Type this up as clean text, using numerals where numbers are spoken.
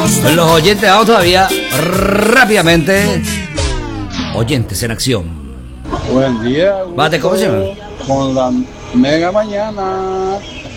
Los oyentes aún todavía, rápidamente. Oyentes en acción. Buen día. Bate, ¿cómo se llama? Con la mega mañana.